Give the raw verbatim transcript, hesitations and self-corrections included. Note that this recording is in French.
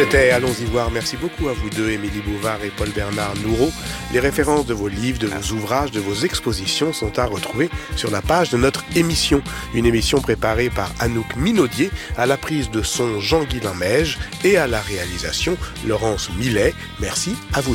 C'était Allons-y voir. Merci beaucoup à vous deux, Émilie Bouvard et Paul-Bernard Nouraud. Les références de vos livres, de vos ouvrages, de vos expositions sont à retrouver sur la page de notre émission. Une émission préparée par Anouk Minaudier, à la prise de son Jean-Guilain Meige et à la réalisation Laurence Millet. Merci à vous.